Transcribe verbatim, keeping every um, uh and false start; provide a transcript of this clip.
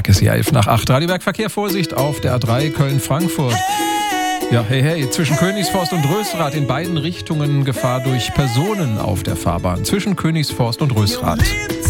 Berg ist hier elf nach acht. Radioberg Verkehr, Vorsicht auf der A drei Köln-Frankfurt. Ja, hey, hey, zwischen Königsforst und Rösrath in beiden Richtungen Gefahr durch Personen auf der Fahrbahn. Zwischen Königsforst und Rösrath.